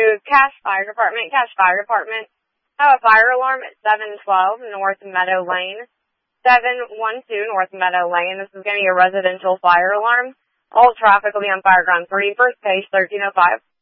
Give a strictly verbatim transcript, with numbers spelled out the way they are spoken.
Cache Fire Department. Cache Fire Department. I have a fire alarm at seven twelve North Meadow Lane. seven one two North Meadow Lane. This is going to be a residential fire alarm. All traffic will be on Fireground three, first page, thirteen oh five.